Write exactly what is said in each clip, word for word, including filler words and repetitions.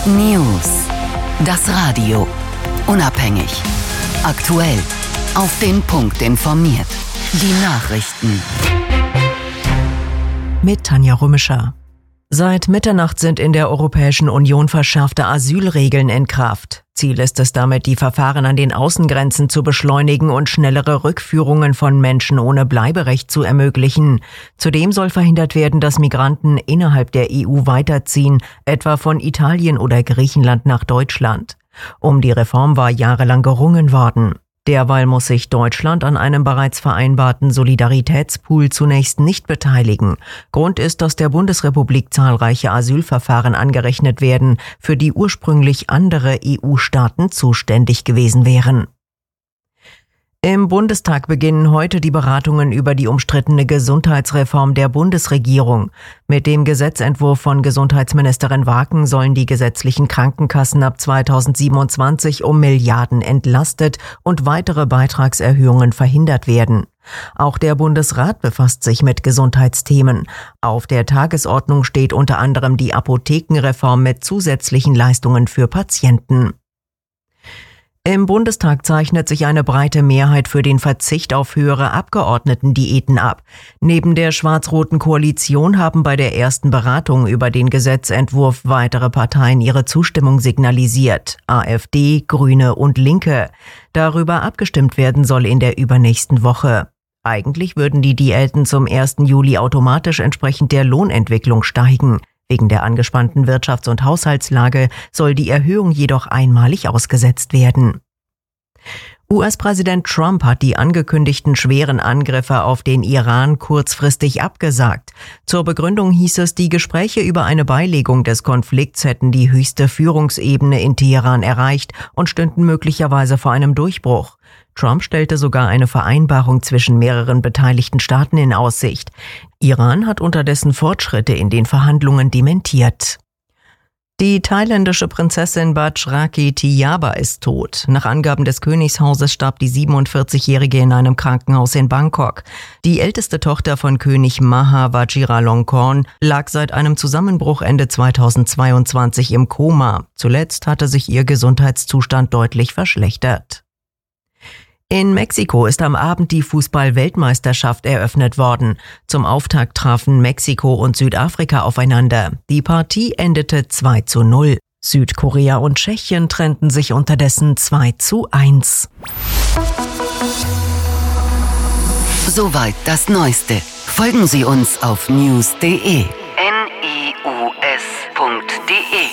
News. Das Radio. Unabhängig. Aktuell. Auf den Punkt informiert. Die Nachrichten. Mit Tanja Rümischer. Seit Mitternacht sind in der Europäischen Union verschärfte Asylregeln in Kraft. Ziel ist es damit, die Verfahren an den Außengrenzen zu beschleunigen und schnellere Rückführungen von Menschen ohne Bleiberecht zu ermöglichen. Zudem soll verhindert werden, dass Migranten innerhalb der E U weiterziehen, etwa von Italien oder Griechenland nach Deutschland. Um die Reform war jahrelang gerungen worden. Derweil muss sich Deutschland an einem bereits vereinbarten Solidaritätspool zunächst nicht beteiligen. Grund ist, dass der Bundesrepublik zahlreiche Asylverfahren angerechnet werden, für die ursprünglich andere E U-Staaten zuständig gewesen wären. Im Bundestag beginnen heute die Beratungen über die umstrittene Gesundheitsreform der Bundesregierung. Mit dem Gesetzentwurf von Gesundheitsministerin Waken sollen die gesetzlichen Krankenkassen ab zweitausendsiebenundzwanzig um Milliarden entlastet und weitere Beitragserhöhungen verhindert werden. Auch der Bundesrat befasst sich mit Gesundheitsthemen. Auf der Tagesordnung steht unter anderem die Apothekenreform mit zusätzlichen Leistungen für Patienten. Im Bundestag zeichnet sich eine breite Mehrheit für den Verzicht auf höhere Abgeordnetendiäten ab. Neben der schwarz-roten Koalition haben bei der ersten Beratung über den Gesetzentwurf weitere Parteien ihre Zustimmung signalisiert. AfD, Grüne und Linke. Darüber abgestimmt werden soll in der übernächsten Woche. Eigentlich würden die Diäten zum ersten Juli automatisch entsprechend der Lohnentwicklung steigen. Wegen der angespannten Wirtschafts- und Haushaltslage soll die Erhöhung jedoch einmalig ausgesetzt werden. U S-Präsident Trump hat die angekündigten schweren Angriffe auf den Iran kurzfristig abgesagt. Zur Begründung hieß es, die Gespräche über eine Beilegung des Konflikts hätten die höchste Führungsebene in Teheran erreicht und stünden möglicherweise vor einem Durchbruch. Trump stellte sogar eine Vereinbarung zwischen mehreren beteiligten Staaten in Aussicht. Iran hat unterdessen Fortschritte in den Verhandlungen dementiert. Die thailändische Prinzessin Bajraki Tiyaba ist tot. Nach Angaben des Königshauses starb die siebenundvierzigjährige in einem Krankenhaus in Bangkok. Die älteste Tochter von König Maha Vajiralongkorn lag seit einem Zusammenbruch Ende zweitausendzweiundzwanzig im Koma. Zuletzt hatte sich ihr Gesundheitszustand deutlich verschlechtert. In Mexiko ist am Abend die Fußball-Weltmeisterschaft eröffnet worden. Zum Auftakt trafen Mexiko und Südafrika aufeinander. Die Partie endete zwei zu null. Südkorea und Tschechien trennten sich unterdessen zwei zu eins. Soweit das Neueste. Folgen Sie uns auf news punkt de. N I U S punkt de.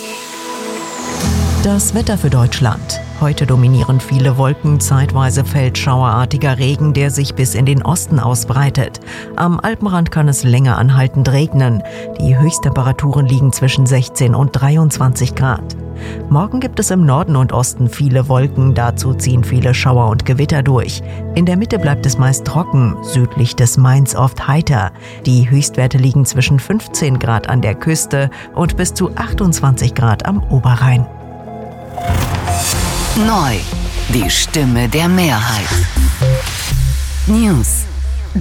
Das Wetter für Deutschland. Heute dominieren viele Wolken, zeitweise fällt schauerartiger Regen, der sich bis in den Osten ausbreitet. Am Alpenrand kann es länger anhaltend regnen. Die Höchsttemperaturen liegen zwischen sechzehn und dreiundzwanzig Grad. Morgen gibt es im Norden und Osten viele Wolken, dazu ziehen viele Schauer und Gewitter durch. In der Mitte bleibt es meist trocken, südlich des Mains oft heiter. Die Höchstwerte liegen zwischen fünfzehn Grad an der Küste und bis zu achtundzwanzig Grad am Oberrhein. Neu. Die Stimme der Mehrheit. News.